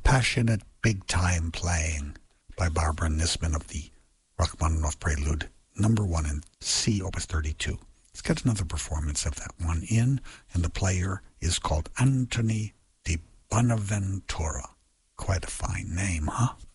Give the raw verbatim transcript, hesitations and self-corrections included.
passionate big-time playing by Barbara Nisman of the Rachmaninoff Prelude, number one in C, Opus thirty-two. Let's get another performance of that one in, and the player is called Anthony di Bonaventura. Quite a fine name, huh?